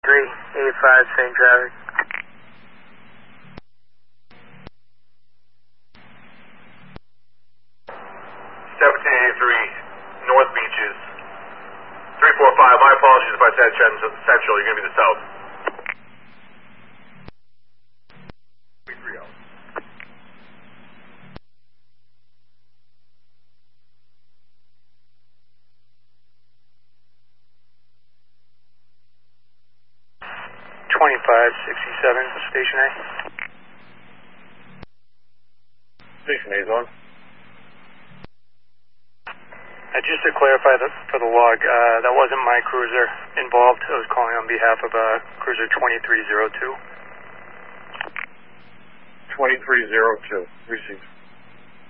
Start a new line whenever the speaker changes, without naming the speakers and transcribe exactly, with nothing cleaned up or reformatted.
three eighty-five, same traffic.
seventeen eighty-three, North Beaches. three four five, my apologies if I said Central, you're going to be the South.
twenty-five sixty-seven, Station A.
Station A's on.
Uh, just to clarify the, for the log, uh, that wasn't my cruiser involved. I was calling on behalf of uh, cruiser twenty-three oh two.
twenty-three oh two, received.